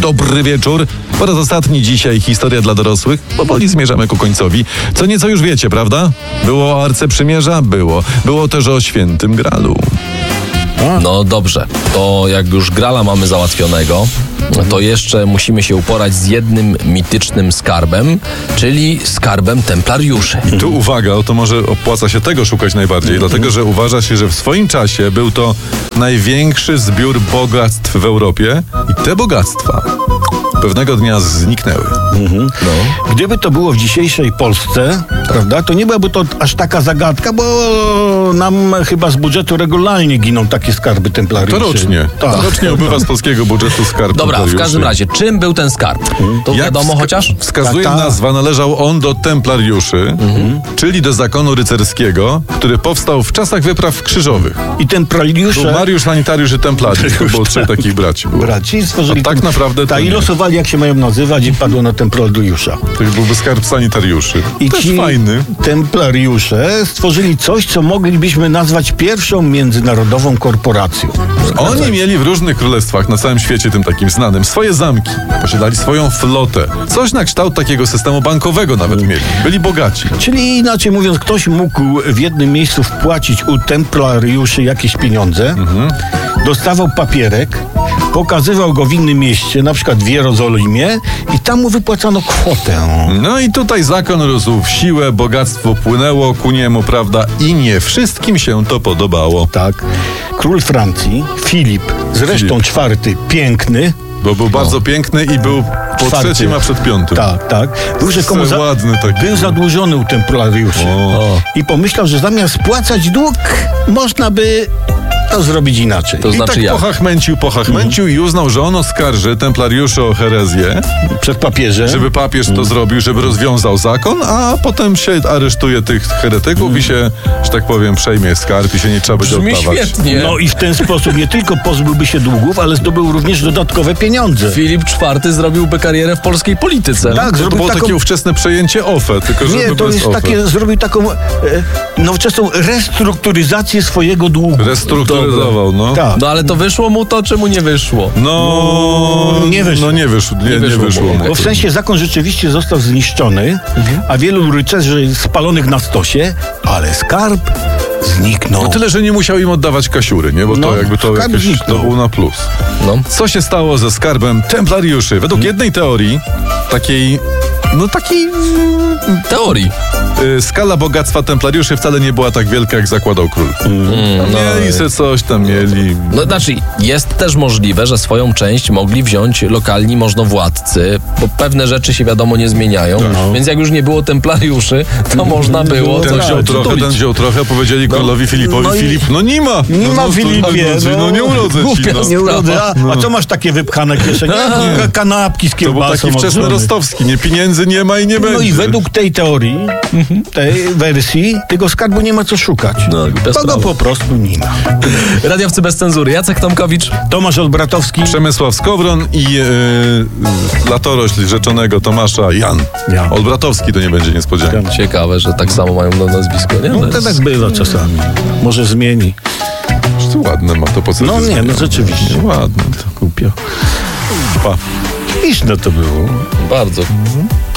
dobry wieczór. Po raz ostatni dzisiaj historia dla dorosłych. Powoli zmierzamy ku końcowi. Co nieco już wiecie, prawda? Było o Arce Przymierza? Było. Było też o Świętym Gralu. No dobrze, to jak już Grala mamy załatwionego, to jeszcze musimy się uporać z jednym mitycznym skarbem, czyli skarbem templariuszy. I tu uwaga, to może opłaca się tego szukać najbardziej, dlatego że uważa się, że w swoim czasie był to największy zbiór bogactw w Europie i te bogactwa pewnego dnia zniknęły. No. Gdyby to było w dzisiejszej Polsce, prawda, to nie byłaby to aż taka zagadka, bo nam chyba z budżetu regularnie giną takie skarby templariuszy. To rocznie. Tak. Rocznie obywa z polskiego budżetu skarb Dobra, w templariuszy. każdym razie, czym był ten skarb? To Jak wiadomo chociaż? wskazuje Tak. nazwa, należał on do templariuszy, czyli do zakonu rycerskiego, który powstał w czasach wypraw krzyżowych. I templariusze... Był Mariusz, Lanitariusz i Templariusz. To było trzech takich braci. Było. Braci stworzyli... A tak naprawdę to I nie. losowali, jak się mają nazywać, i padło na templariusza. To byłby skarb sanitariuszy. I Też ci fajny. templariusze stworzyli coś, co moglibyśmy nazwać pierwszą międzynarodową korporacją. Oni mieli w różnych królestwach na całym świecie, tym takim znanym, swoje zamki. Posiadali swoją flotę. Coś na kształt takiego systemu bankowego nawet mieli. Byli bogaci. Czyli inaczej mówiąc, ktoś mógł w jednym miejscu wpłacić u templariuszy jakieś pieniądze, dostawał papierek, pokazywał go w innym mieście, na przykład w Jerozolimie, i tam mu wypłacano kwotę. No i tutaj zakon rósł w siłę, bogactwo płynęło ku niemu, prawda? I nie wszystkim się to podobało. Tak. Król Francji, Filip, zresztą IV, piękny. Bo był bardzo piękny i był po Czwarty. trzecim, a przed piątym. Tak. Był rzekomo Ładny taki. był zadłużony u templariuszy. O. I pomyślał, że zamiast spłacać dług, można by to zrobić inaczej. To I znaczy tak jak? pochachmęcił i uznał, że on oskarży templariuszy o herezję, Przed papieżem. żeby papież to zrobił, żeby rozwiązał zakon, a potem się aresztuje tych heretyków i się, że tak powiem, przejmie skarb i się nie trzeba będzie Brzmi oddawać. świetnie. No i w ten sposób nie tylko pozbyłby się długów, ale zdobył również dodatkowe pieniądze. Filip IV zrobiłby karierę w polskiej polityce. Tak, To zrobił było taką... takie ówczesne przejęcie OFE, tylko że Nie, to bez jest OFE. takie, zrobił taką nowoczesną restrukturyzację swojego długu. Restrukturyzował, no. Tak. No ale to wyszło mu to, czy mu nie wyszło? No, nie wyszło. No nie wyszło, nie wyszło mu. Bo w sensie zakon rzeczywiście został zniszczony, a wielu rycerzy spalonych na stosie, ale skarb zniknął. No tyle, że nie musiał im oddawać kasiury, nie? Bo No, to jakby to skarb jakoś, to zniknął. był na plus. No. Co się stało ze skarbem templariuszy? Według jednej teorii, takiej Teorii. skala bogactwa templariuszy wcale nie była tak wielka, jak zakładał król. Mieli se coś tam, mieli. No znaczy, jest też możliwe, że swoją część mogli wziąć lokalni możnowładcy, bo pewne rzeczy się wiadomo nie zmieniają, więc jak już nie było templariuszy, to można było Ten coś wziął trochę, przytulić. ten wziął trochę, powiedzieli królowi Filipowi, no i- Filip, no nie ma. Nie no, ma no, Filipie, no nie urodzę ci, głupia no. Nie urodzę. A co masz takie wypchane kieszenie? Kanapki z To był kiełbasą. taki wczesny odgrzane. rostowski, nie, pieniędzy nie ma i nie będzie. No i według tej teorii, tej wersji, tego skarbu nie ma co szukać. No, głupia To go sprawa. po prostu nie ma. Radiowcy bez cenzury. Jacek Tomkowicz. Tomasz Olbratowski. Przemysław Skowron i latorośl rzeczonego Tomasza Jan. Jan. Olbratowski to nie będzie niespodzianka. Ciekawe, że tak samo mają nazwisko, nie? No To to jest- tak bywa czasami. Może zmieni. Ładne ma to po co. No nie, no rzeczywiście. Ładne to. Głupio. Pa. Iż no to było. Bardzo.